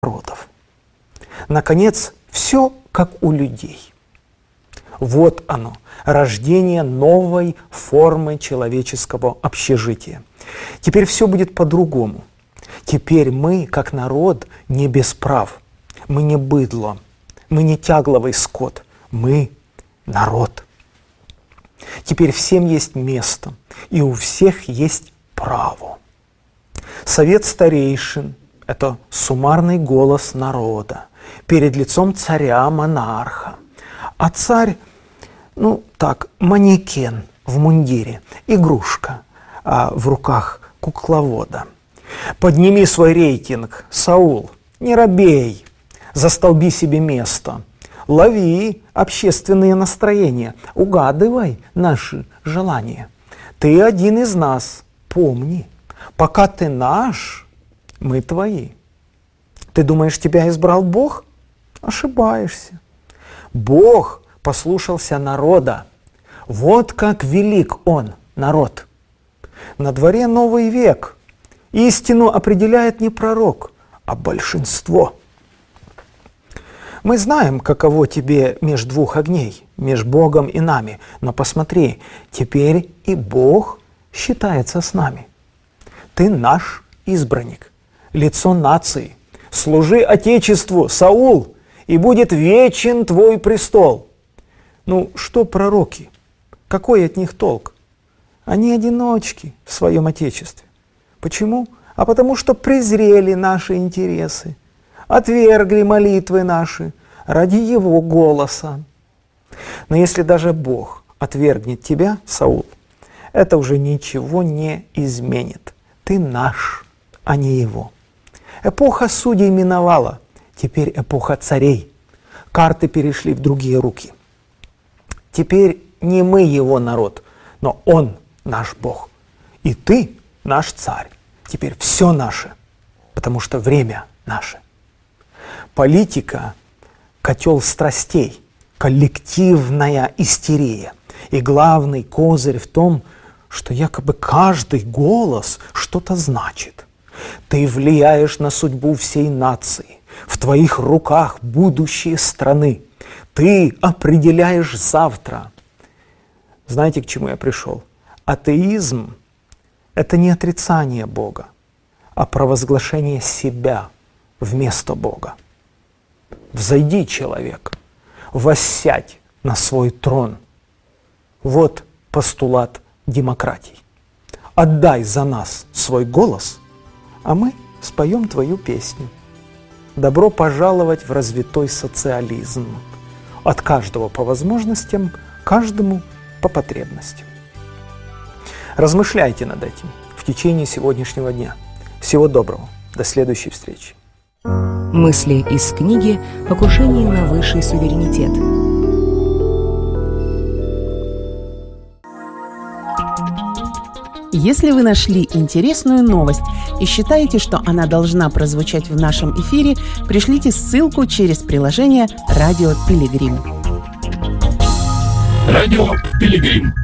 народов. Наконец, все как у людей. Вот оно, рождение новой формы человеческого общежития. Теперь все будет по-другому. Теперь мы, как народ, не без прав. Мы не быдло, мы не тягловый скот, мы народ. Теперь всем есть место, и у всех есть право. Совет старейшин – это суммарный голос народа перед лицом царя-монарха. А царь, манекен в мундире, игрушка, в руках кукловода. Подними свой рейтинг, Саул, не робей, застолби себе место. Лови общественные настроения, угадывай наши желания. Ты один из нас, помни, пока ты наш, мы твои. Ты думаешь, тебя избрал Бог? Ошибаешься. Бог послушался народа. Вот как велик он, народ. На дворе новый век. Истину определяет не пророк, а большинство. Мы знаем, каково тебе меж двух огней, меж Богом и нами. Но посмотри, теперь и Бог считается с нами. Ты наш избранник, лицо нации. Служи Отечеству, Саул, и будет вечен твой престол. Что пророки? Какой от них толк? Они одиночки в своем Отечестве. Почему? А потому что презрели наши интересы, отвергли молитвы наши ради Его голоса. Но если даже Бог отвергнет тебя, Саул, это уже ничего не изменит. Ты наш, а не Его. Эпоха судей миновала, теперь эпоха царей. Карты перешли в другие руки. Теперь не мы Его народ, но Он наш Бог. И ты наш царь. Теперь все наше, потому что время наше. Политика – котел страстей, коллективная истерия. И главный козырь в том, что якобы каждый голос что-то значит. Ты влияешь на судьбу всей нации. В твоих руках будущее страны. Ты определяешь завтра. Знаете, к чему я пришел? Атеизм – это не отрицание Бога, а провозглашение себя вместо Бога. Взойди, человек, воссядь на свой трон. Вот постулат демократии. Отдай за нас свой голос, а мы споем твою песню. Добро пожаловать в развитой социализм. От каждого по возможностям, каждому по потребностям. Размышляйте над этим в течение сегодняшнего дня. Всего доброго. До следующей встречи. Мысли из книги «Покушение на высший суверенитет». Если вы нашли интересную новость и считаете, что она должна прозвучать в нашем эфире, пришлите ссылку через приложение «Радио Пилигрим». Радио Пилигрим.